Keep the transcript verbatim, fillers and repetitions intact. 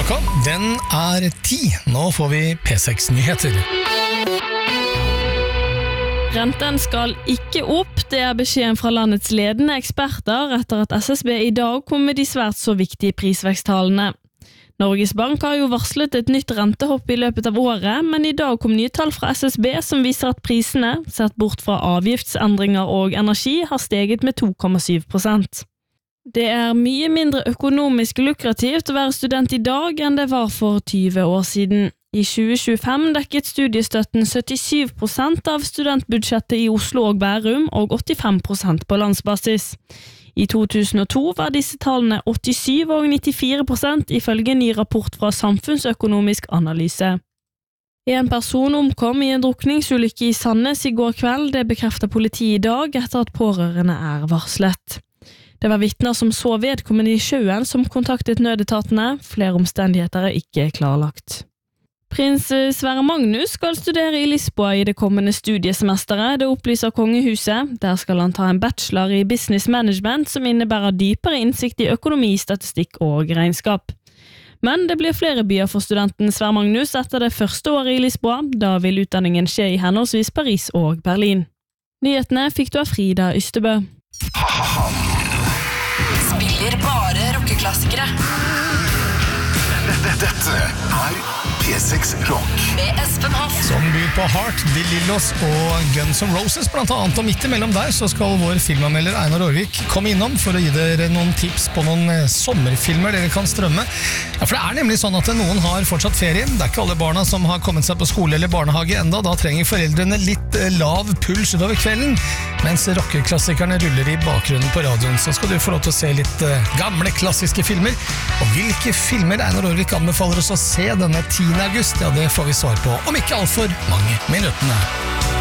Klokka, den er ti. Nå får vi P seks-nyheter. Renten skal ikke opp, det er beskjeden fra landets ledende eksperter etter at S S B i dag kom med de svært så viktige prisveksttallene. Norges Bank har jo varslet et nytt rentehopp i løpet av året, men i dag kom nye tall fra S S B som viser at prisene, sett bort fra avgiftsendringer og energi, har steget med to komma syv prosent. Det er mye mindre økonomisk lukrativt å være student i dag enn det var for tyve år siden. I tjue tjuefem dekket studiestøtten syttisyv prosent av studentbudsjettet i Oslo og Bærum og åttifem prosent på landsbasis. I to tusen og to var disse tallene åttisyv og nittifire prosent ifølge en ny rapport fra Samfunnsøkonomisk analyse. En person omkom i en drukningsulykke i Sandnes i går kveld, det bekrefter politiet i dag etter at pårørende er varslet. Det var vitner som så vedkommende i sjøen som kontaktet nødetatene, flere omstendigheter er ikke klarlagt. Prins Sverre Magnus skal studere i Lisboa i det kommende studiesemesteret, det opplyser kongehuset. Der skal han ta en bachelor i business management som innebærer dypere innsikt i økonomi, statistikk og regnskap. Men det blir flere byer for studenten Sverre Magnus etter det første året i Lisboa, da vil utdanningen skje i henholdsvis Paris og Berlin. Nyhetene fikk du av Frida Ystebø. Spiller bare rockeklassikere. Dette er P seks Rock med Espen Hoff, Som byr på Heart, De Lillos og Guns N' Roses blant annet, og midt imellom der så skal vår filmanmelder Einar Aarvik komme innom for å gi dere noen tips på noen eh, sommerfilmer dere kan strømme. Ja, for det er nemlig sånn at noen har fortsatt ferie. Det er ikke alle barna som har kommet seg på skole eller barnehage enda. Da trenger foreldrene litt eh, lav puls utover kvelden, mens rockeklassikerne ruller i bakgrunnen på radioen. Så skal du få lov til å se litt eh, gamle klassiske filmer. Og hvilke filmer Einar Aarvik anbefaler oss å se denne tiende august, ja det får vi svar på om ikke alt for mange minuttene.